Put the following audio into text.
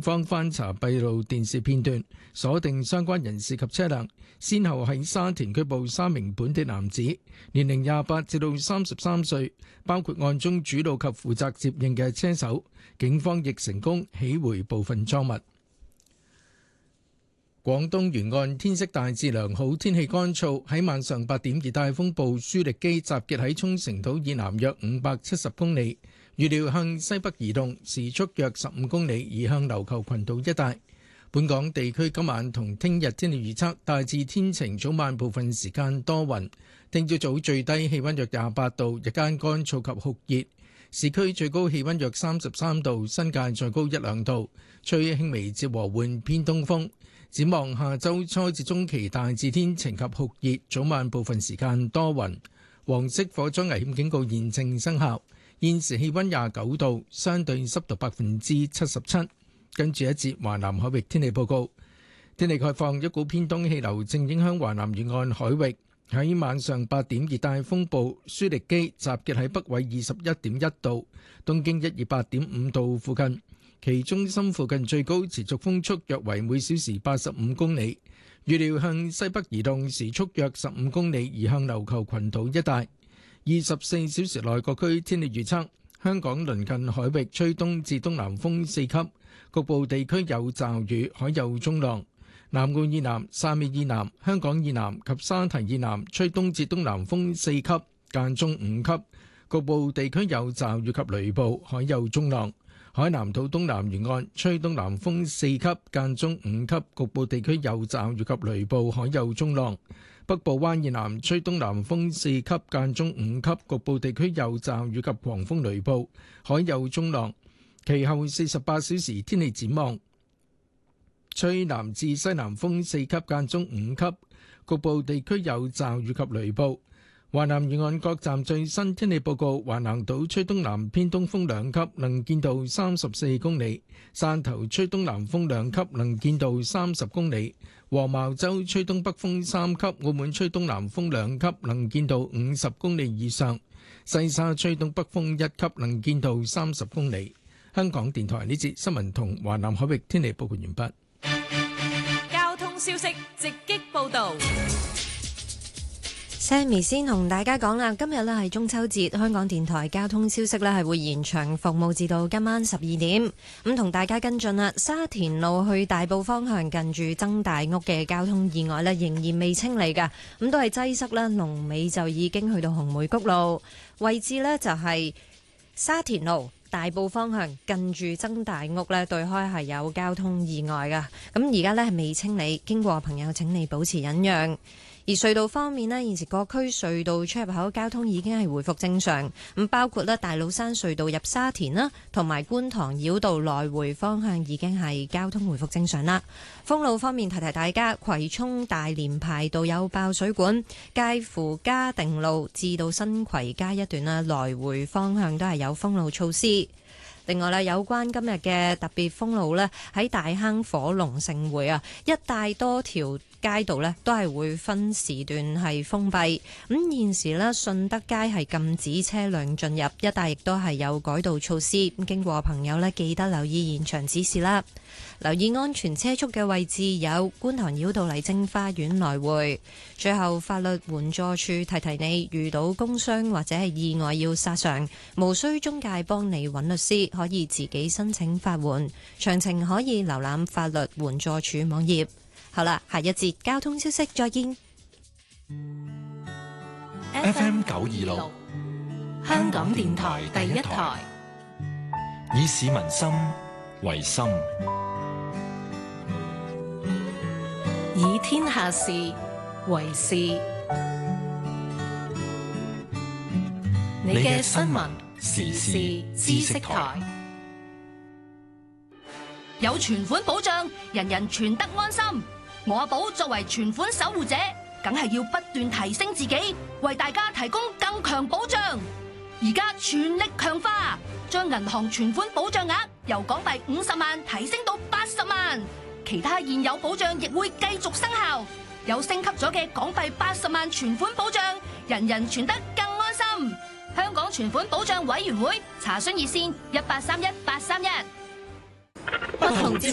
方翻查閉路電視片段，鎖定相關人士及車輛，先後喺沙田拘捕3名本地男子，年齡28至到33歲，包括案中主腦及負責接應嘅車手。警方亦成功起回部分贓物。廣東沿岸天色大致良好，天氣乾燥。喺晚上8點，熱帶風暴舒力基集結喺沖繩島以南約570公里，預料向西北移動，時速約15公里，移向琉球群島一帶。本港地區今晚同聽日天氣預測大致天晴，早晚部分時間多雲。聽朝早最低氣溫約28度，日間乾燥及酷熱。市區最高氣溫約33度，新界再高1-2度，吹輕微至和緩偏東風。展望下周初至中期大致天晴及酷熱，早晚部分時間多雲。黃色火災危險警告現正生效。現時氣溫29度，相對濕度77%。跟住一節華南海域天氣報告。天氣概況，一股偏東氣流正影響華南沿岸海域。喺晚上8點，熱帶風暴舒力基集結喺北緯21.1度、東經128.5度附近。其中心附近最高持續風速約為每小時85公里，預料向西北移動，時速約15公里，移向琉球群島一帶。24小時內各區天氣預測：香港鄰近海域吹東至東南風4級，局部地區有驟雨，海有中浪。南澳以南、汕尾以南、香港以南及沙堤以南吹東至東南風4級，間中5級，局部地區有驟雨及雷暴，海有中浪。海南島東南沿岸吹東南風4級，間中5級，局部地區有驟雨及雷暴，海有中浪。北部灣以南吹東南風4級，間中5級，局部地區有驟雨及狂風雷暴，海有中浪。其後48小時天氣展望，吹南至西南風4級，間中5級，局部地區有驟雨及雷暴。華南沿岸各站最新天氣報告：華南島吹東南偏東風2級，能見度34公里；汕頭吹東南風2級，能見度30公里；黃茅洲吹東北風3級，澳門吹東南風2級，能見度50公里以上；西沙吹東北風1級，能見度30公里。香港電台呢節新聞同華南海域天氣報告完畢。 交通消息直擊報道。 Sammy 先同大家講啦，今日呢係中秋節，香港電台交通消息呢係會延長服務至到今晚12點。咁同大家跟進啦，沙田路去大埔方向近住曾大屋嘅交通意外呢仍然未清理㗎，咁都係擠塞啦，龍尾就已經去到紅梅谷路位置呢，就係沙田路大埔方向近住曾大屋呢對開係有交通意外㗎，咁而家呢係未清理，經過嘅朋友請你保持忍讓。而隧道方面呢，現時各區隧道出入口交通已經係回復正常，咁包括咧大老山隧道入沙田啦，同埋觀塘繞道來回方向已經係交通回復正常啦。封路方面提提大家，葵涌大連排道有爆水管，介乎嘉定路至到新葵街一段啦，來回方向都係有封路措施。另外咧，有關今日嘅特別封路咧，喺大坑火龍盛會啊，一帶多條街道咧都係會分時段係封閉。咁現時咧，順德街係禁止車輛進入，一帶亦都係有改道措施。咁經過朋友咧，記得留意現場指示啦。留意安全車速嘅位置有觀塘繞道麗晶花園來回。最後，法律援助處提提你，遇到工傷或者係意外要索償，無需中介幫你揾律師，可以自己申請法援。詳情可以瀏覽法律援助處網頁。好啦，下一節交通消息再見。 FM 926香港電台第一台，以市民心為心， 以天下事為事。你嘅新聞時事知識台， 有存款保障，人人存得安心。我阿寶作為存款守護者，梗係要不斷提升自己，為大家提供更強保障。而家全力強化，將銀行存款保障額由港幣50萬提升到80萬，其他現有保障亦會繼續生效。有升級咗嘅港幣80萬存款保障，人人存得更安心。香港存款保障委員會查詢熱線1831-831。 不同節